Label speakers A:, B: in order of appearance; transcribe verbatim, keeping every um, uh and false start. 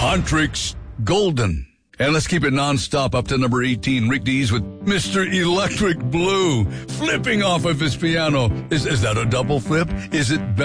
A: Huntrix Golden. And let's keep it nonstop up to number eighteen. Rick Dees with Mister Electric Blue flipping off of his piano. Is, is that a double flip? Is it